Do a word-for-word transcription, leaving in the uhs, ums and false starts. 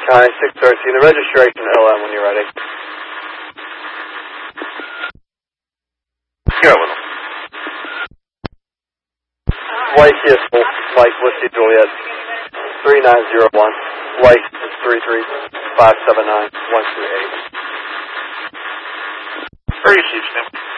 Hi, six thirteen. The registration L M when you're ready. Go with them. White Kissel, Mike Whiskey Juliet, three nine zero one. License three three five seven nine one two eight. Where you see, Snoop?